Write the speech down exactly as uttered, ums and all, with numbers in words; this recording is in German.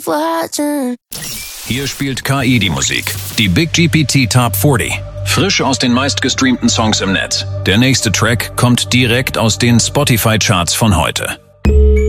watching. Hier spielt K I die Musik. Die Big G P T Top vierzig. Frisch aus den meistgestreamten Songs im Netz. Der nächste Track kommt direkt aus den Spotify-Charts von heute.